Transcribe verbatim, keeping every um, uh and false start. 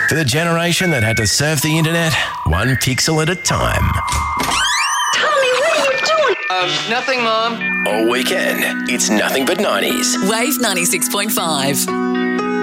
For the generation that had to surf the internet one pixel at a time. Tommy, what are you doing? Um, nothing, Mom. All weekend, it's nothing but nineties. Wave ninety-six point five.